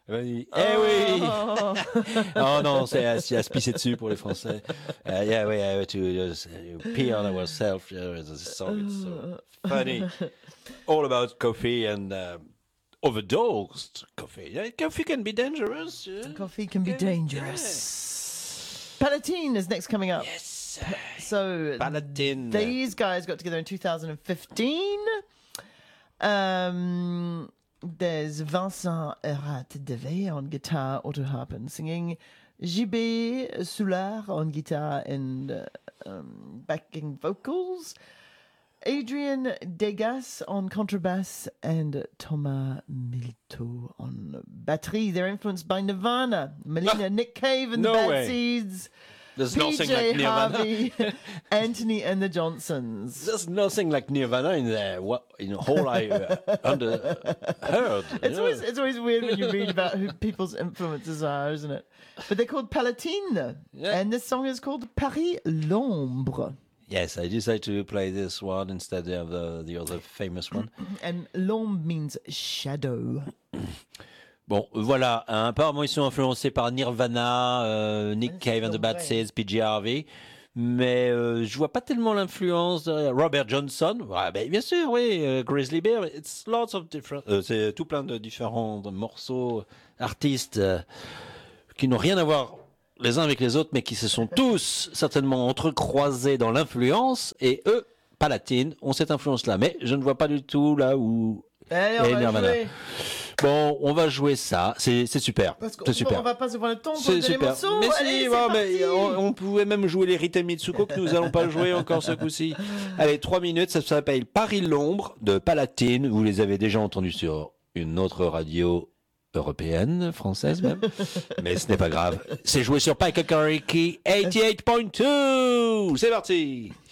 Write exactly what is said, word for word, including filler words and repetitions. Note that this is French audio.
Oui. Eh oui. Oh non, c'est à, c'est à se pisser dessus pour les Français. Uh, yeah, we have to just uh, pee on ourselves. Uh, the song is so funny. All about coffee and uh, overdosed coffee. Yeah, coffee can be dangerous. Yeah. Coffee can be dangerous. Yeah. Palatine is next coming up. Yes. So Palatine. These guys got together in two thousand fifteen. Um, there's Vincent Herat-Devey on guitar, autoharp and singing. J B Soulard on guitar and uh, um, backing vocals. Adrian Degas on contrabass and Thomas Milito on batterie. They're influenced by Nirvana, Melina, ah, Nick Cave and no the Bad way. Seeds, There's P nothing J like Nirvana. Harvey, Anthony and the Johnsons. There's nothing like Nirvana in there. What in the whole I uh, under heard. It's know? always it's always weird when you read about who people's influences are, isn't it? But they're called Palatine, yeah. and this song is called Paris l'ombre. Yes, I decided to play this one instead of the, the other famous one. And l'ombre means shadow. Bon, voilà. Hein, apparemment, ils sont influencés par Nirvana, euh, Nick Cave and the Bad Seeds, P J Harvey. Mais euh, je vois pas tellement l'influence de Robert Johnson. Ouais, ben, bien sûr, oui. Euh, Grizzly Bear. It's lots of different. Euh, c'est tout plein de différents morceaux, artistes euh, qui n'ont rien à voir les uns avec les autres, mais qui se sont tous certainement entrecroisés dans l'influence, et eux, Palatine, ont cette influence-là. Mais je ne vois pas du tout là où Allez, on est va Nirvana. jouer. Bon, on va jouer ça. C'est, c'est super. Parce qu'on c'est super. On va pas se voir le temps pour C'est les super. morceaux. Mais Allez, si, c'est bon, parti. mais on, on pouvait même jouer les Rita Mitsuko que nous allons pas jouer encore ce coup-ci. Allez, trois minutes. Ça s'appelle Paris l'ombre de Palatine. Vous les avez déjà entendus sur une autre radio européenne, française même, mais ce n'est pas grave. C'est joué sur Pike Kariki eighty-eight point two. C'est parti.